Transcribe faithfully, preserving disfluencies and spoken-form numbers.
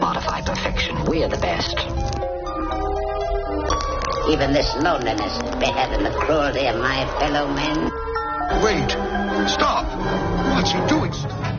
modify perfection. We're the best. Even this loneliness is better than the cruelty of my fellow men. Wait. Stop. What's he doing?